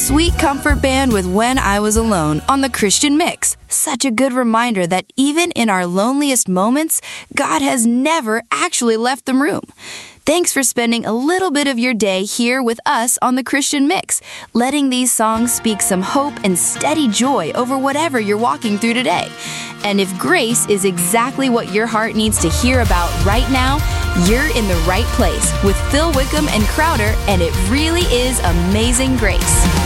Sweet comfort band with When I Was Alone on the Christian Mix. Such a good reminder that even in our loneliest moments, God has never actually left the room. Thanks for spending a little bit of your day here with us on the Christian Mix, letting these songs speak some hope and steady joy over whatever you're walking through today. And if grace is exactly what your heart needs to hear about right now, you're in the right place with Phil Wickham and Crowder, and it really is Amazing Grace.